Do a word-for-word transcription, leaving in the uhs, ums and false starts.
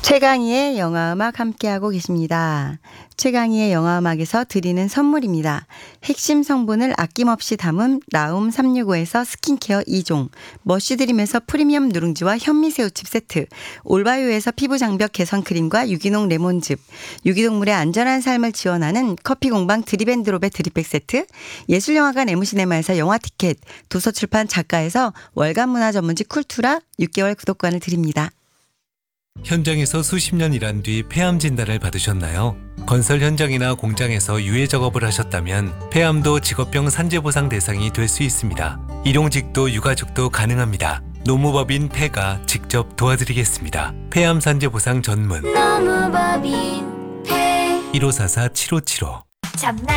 최강희의 영화음악 함께하고 계십니다. 최강희의 영화음악에서 드리는 선물입니다. 핵심 성분을 아낌없이 담은 라움 삼육오에서 스킨케어 이 종, 머쉬드림에서 프리미엄 누룽지와 현미새우칩 세트, 올바요에서 피부장벽 개선 크림과 유기농 레몬즙, 유기동물의 안전한 삶을 지원하는 커피공방 드립앤드롭의 드립백 세트, 예술영화관 에무시네마에서 영화 티켓, 도서출판 작가에서 월간 문화 전문지 쿨투라 육 개월 구독권을 드립니다. 현장에서 수십 년 일한 뒤 폐암 진단을 받으셨나요? 건설 현장이나 공장에서 유해 작업을 하셨다면 폐암도 직업병 산재보상 대상이 될 수 있습니다. 일용직도 유가족도 가능합니다. 노무법인 폐가 직접 도와드리겠습니다. 폐암 산재보상 전문 노무법인 폐 일오사사 칠오칠오. 참나